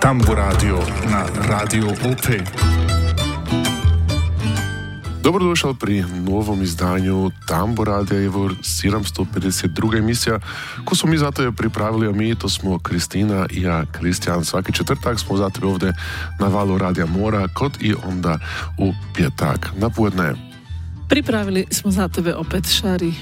Tambo Radio na Radio OP. Dobrodošel pri novom izdanju Tambo Radia, evo 752. emisija. Ko smo mi za tebe pripravili, a mi to smo Kristina i ja, Kristijan. Svaki četvrtak smo za tebe ovdje na valu Radija Mora, kot i onda u pjetak. Napodne. Pripravili smo za tebe opet Šari